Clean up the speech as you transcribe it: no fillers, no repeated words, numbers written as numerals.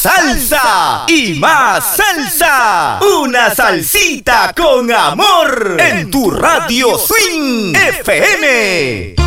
salsa y más salsa. Una salsita con amor en tu Radio Swing FM.